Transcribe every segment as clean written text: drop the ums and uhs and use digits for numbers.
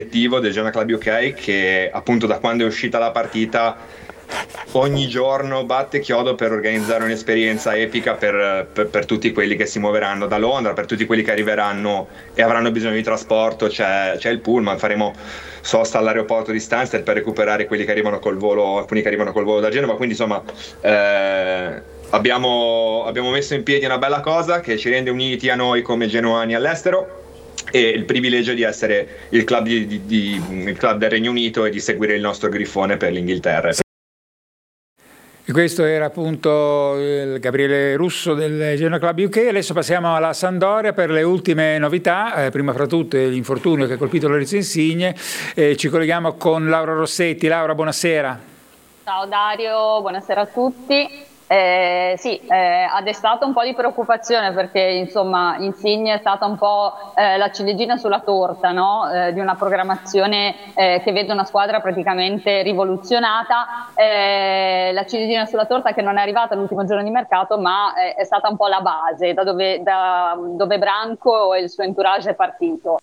l'obiettivo del Genoa Club UK, che appunto da quando è uscita la partita ogni giorno batte chiodo per organizzare un'esperienza epica per tutti quelli che si muoveranno da Londra, per tutti quelli che arriveranno e avranno bisogno di trasporto. C'è il pullman, faremo sosta all'aeroporto di Stansted per recuperare quelli che arrivano col volo, alcuni che arrivano col volo da Genova, quindi insomma abbiamo messo in piedi una bella cosa che ci rende uniti a noi come genuani all'estero, e il privilegio di essere il club, il club del Regno Unito, e di seguire il nostro grifone per l'Inghilterra. E questo era appunto il Gabriele Russo del Genoa Club UK. Adesso passiamo alla Sampdoria per le ultime novità, prima fra tutte l'infortunio che ha colpito Lorenzo Insigne. Ci colleghiamo con Laura Rossetti. Laura, buonasera. Ciao Dario, buonasera a tutti. Ha destato un po' di preoccupazione, perché insomma Insigne è stata un po' la ciliegina sulla torta, no? Di una programmazione che vede una squadra praticamente rivoluzionata, la ciliegina sulla torta che non è arrivata l'ultimo giorno di mercato, ma è stata un po' la base da dove Branco e il suo entourage è partito.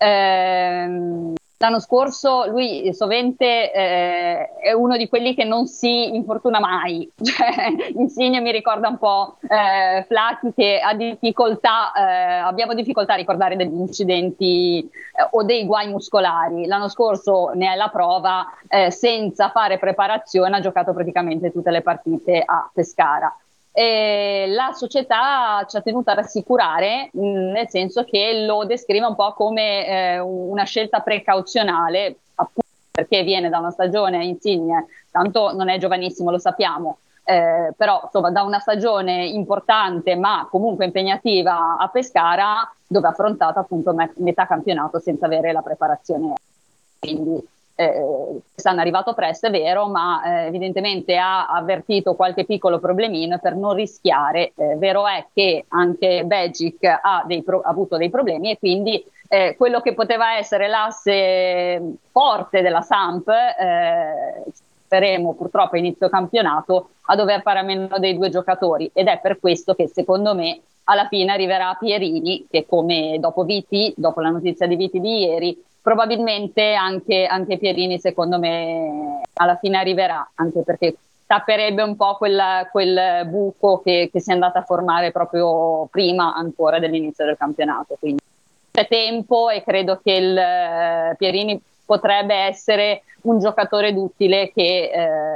L'anno scorso lui sovente è uno di quelli che non si infortuna mai, cioè, Insigne mi ricorda un po' Flacchi, che ha difficoltà, abbiamo difficoltà a ricordare degli incidenti o dei guai muscolari. L'anno scorso ne è la prova, senza fare preparazione ha giocato praticamente tutte le partite a Pescara. E la società ci ha tenuto a rassicurare, nel senso che lo descrive un po' come una scelta precauzionale, appunto perché viene da una stagione Insigne, tanto non è giovanissimo, lo sappiamo, però insomma da una stagione importante ma comunque impegnativa a Pescara, dove ha affrontato appunto metà campionato senza avere la preparazione. Quindi quest'anno è arrivato presto, è vero, ma evidentemente ha avvertito qualche piccolo problemino per non rischiare. Vero è che anche Begic ha avuto dei problemi, e quindi quello che poteva essere l'asse forte della Samp, speriamo purtroppo a inizio campionato a dover fare a meno dei due giocatori, ed è per questo che secondo me alla fine arriverà Pierini, che come dopo la notizia di Viti di ieri, probabilmente anche Pierini secondo me alla fine arriverà, anche perché tapperebbe un po' quel buco che si è andata a formare proprio prima ancora dell'inizio del campionato. Quindi c'è tempo, e credo che il Pierini potrebbe essere un giocatore duttile che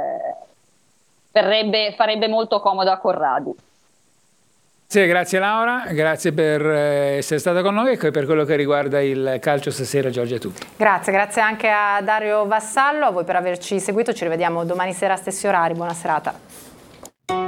farebbe molto comodo a Corradi. Grazie Laura, grazie per essere stata con noi, e per quello che riguarda il calcio stasera Giorgia è tutto. Grazie anche a Dario Vassallo, a voi per averci seguito, ci rivediamo domani sera a stessi orari, buona serata.